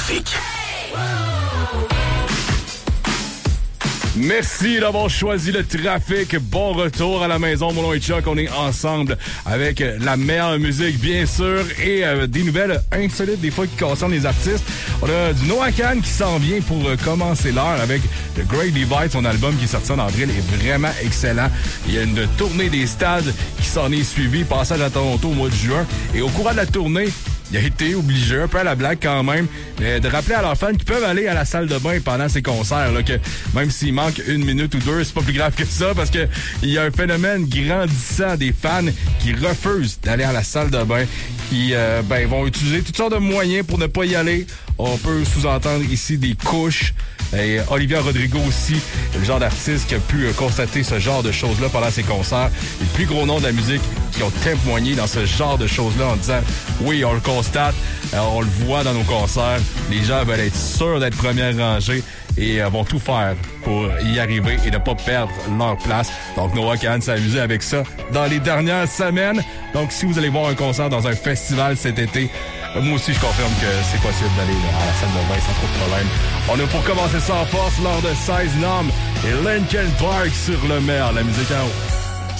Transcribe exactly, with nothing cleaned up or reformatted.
trafic. Merci d'avoir choisi le trafic. Bon retour à la maison, mon nom est Chuck. On est ensemble avec la meilleure musique, bien sûr, et euh, des nouvelles insolites, des fois, qui concernent les artistes. On a du Noah Kahan qui s'en vient pour euh, commencer l'heure avec The Great Divide. Son album qui est sorti en avril est vraiment excellent. Il y a une tournée des stades qui s'en est suivie, passage à Toronto au mois de juin. Et au courant de la tournée, il a été obligé, un peu à la blague quand même, mais de rappeler à leurs fans qu'ils peuvent aller à la salle de bain pendant ces concerts, là, que même s'il manque une minute ou deux, c'est pas plus grave que ça, parce que il y a un phénomène grandissant des fans qui refusent d'aller à la salle de bain, qui euh, ben, vont utiliser toutes sortes de moyens pour ne pas y aller. On peut sous-entendre ici des couches. Et Olivia Rodrigo aussi, le genre d'artiste qui a pu constater ce genre de choses-là pendant ses concerts. Les plus gros noms de la musique qui ont témoigné dans ce genre de choses-là en disant « Oui, on le constate, on le voit dans nos concerts. Les gens veulent être sûrs d'être première rangée et vont tout faire pour y arriver et ne pas perdre leur place. » Donc Noah Kahan s'est amusé avec ça dans les dernières semaines. Donc si vous allez voir un concert dans un festival cet été, moi aussi, je confirme que c'est possible d'aller là, à la salle de bain sans trop de problème. On a pour commencer ça en force lors de seize noms et Linkin Park sur le maire, la musique en haut.